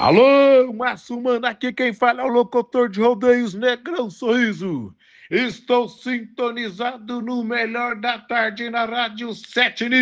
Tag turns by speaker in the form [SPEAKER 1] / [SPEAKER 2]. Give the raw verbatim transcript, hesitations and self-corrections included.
[SPEAKER 1] Alô, Márcio Mano, aqui quem fala é o locutor de rodeios Negrão Sorriso. Estou sintonizado no melhor da tarde na Rádio Sete